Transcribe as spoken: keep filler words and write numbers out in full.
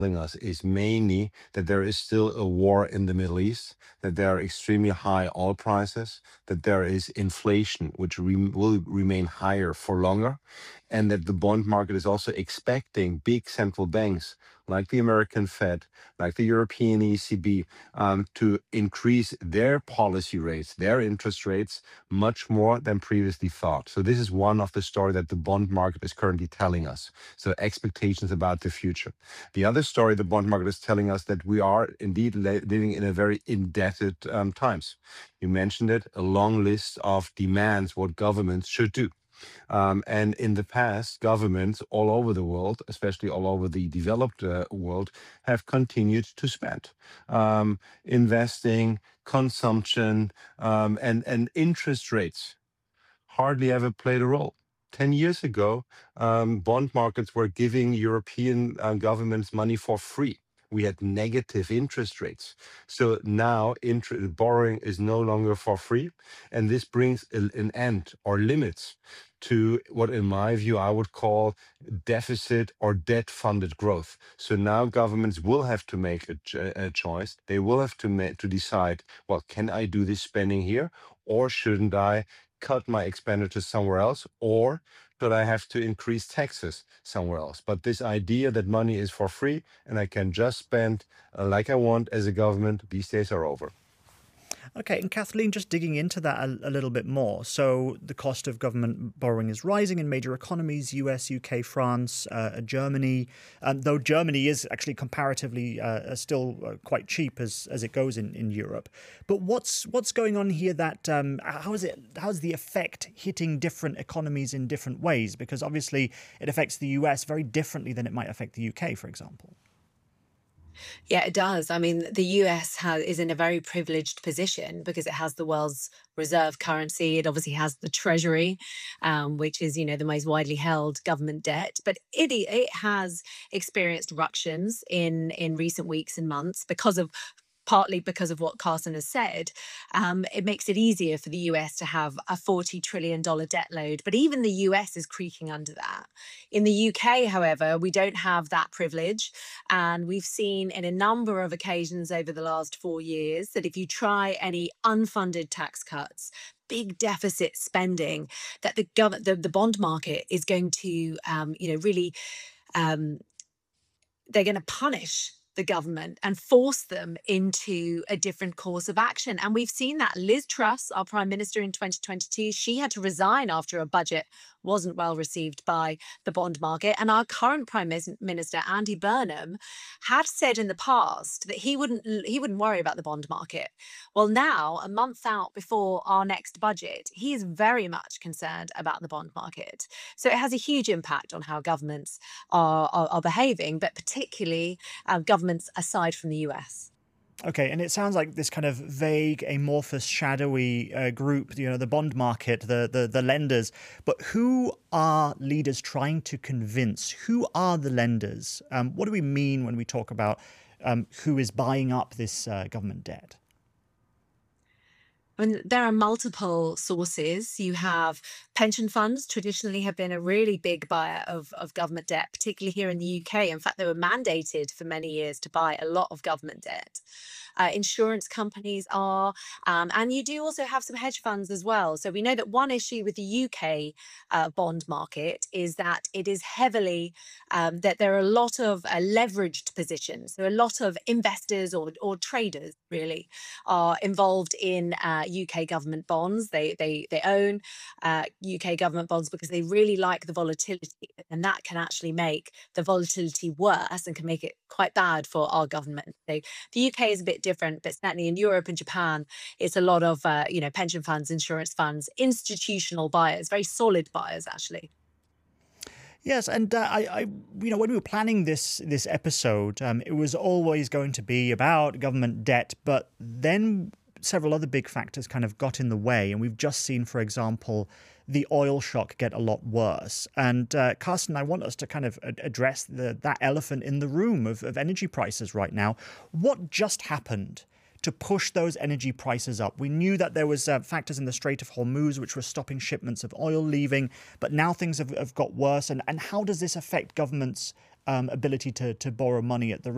telling us is mainly that there is still a war in the Middle East, that there are extremely high oil prices, that there is inflation, which rem will remain higher for longer, and that the bond market is also expecting big central banks like the American Fed, like the European E C B, um, to increase their policy rates, their interest rates, much more than previously thought. So this is one of the story that the bond market is currently telling us. So expectations about the future. The other story the bond market is telling us that we are indeed li- living in a very indebted um, times. You mentioned it, a long list of demands what governments should do. Um, and in the past, governments all over the world, especially all over the developed uh, world, have continued to spend, um, investing, consumption, um, and and interest rates hardly ever played a role. ten years ago, um, bond markets were giving European uh, governments money for free. We had negative interest rates. So now inter- borrowing is no longer for free. And this brings a- an end or limits to what, in my view, I would call deficit or debt funded growth. So now governments will have to make a, ch- a choice. They will have to, ma- to decide, well, can I do this spending here or shouldn't I cut my expenditure somewhere else, or should I have to increase taxes somewhere else? But this idea that money is for free and I can just spend uh, like I want as a government, these days are over. Okay, and Kathleen, just digging into that a, a little bit more. So the cost of government borrowing is rising in major economies, U S, U K, France, uh, Germany, um, though Germany is actually comparatively uh, still uh, quite cheap as as it goes in, in Europe. But what's what's going on here that, um, how is it, how's the effect hitting different economies in different ways? Because obviously it affects the U S very differently than it might affect the U K, for example. Yeah, it does. I mean, the U S has, is in a very privileged position because it has the world's reserve currency. It obviously has the treasury, um, which is, you know, the most widely held government debt. But it it has experienced ructions in in recent weeks and months because of partly because of what Carson has said. Um, it makes it easier for the U S to have a forty trillion dollars debt load. But even the U S is creaking under that. In the U K, however, we don't have that privilege. And we've seen in a number of occasions over the last four years that if you try any unfunded tax cuts, big deficit spending, that the gov- the, the bond market is going to, um, you know, really um, they're going to punish the government and force them into a different course of action. And we've seen that. Liz Truss, our prime minister in twenty twenty-two, she had to resign after a budget wasn't well received by the bond market. And our current prime minister, Andy Burnham, had said in the past that he wouldn't he wouldn't worry about the bond market. Well, now, a month out before our next budget, he is very much concerned about the bond market. So it has a huge impact on how governments are, are, are behaving, but particularly uh, governments aside from the U S. Okay, and it sounds like this kind of vague, amorphous, shadowy uh, group, you know, the bond market, the, the the lenders. But who are leaders trying to convince? Who are the lenders? Um, what do we mean when we talk about um, who is buying up this uh, government debt? I mean, there are multiple sources. You have pension funds traditionally have been a really big buyer of, of government debt, particularly here in the U K. In fact, they were mandated for many years to buy a lot of government debt. Uh, insurance companies are, um, and you do also have some hedge funds as well. So we know that one issue with the U K uh, bond market is that it is heavily, um, that there are a lot of uh, leveraged positions. There are a lot of investors or, or traders really are involved in uh, U K government bonds. They they they own uh, U K government bonds because they really like the volatility, and that can actually make the volatility worse and can make it quite bad for our government. So the U K is a bit different, but certainly in Europe and Japan, it's a lot of uh, you know pension funds, insurance funds, institutional buyers, very solid buyers actually. Yes, and uh, I, I, you know, when we were planning this this episode, um, it was always going to be about government debt, but then several other big factors kind of got in the way, and we've just seen, for example, the oil shock get a lot worse. And uh, Carsten, I want us to kind of address the that elephant in the room of, of energy prices right now. What just happened to push those energy prices up? We knew that there was uh, factors in the Strait of Hormuz which were stopping shipments of oil leaving, but now things have, have got worse. And, and how does this affect governments' um, ability to, to borrow money at the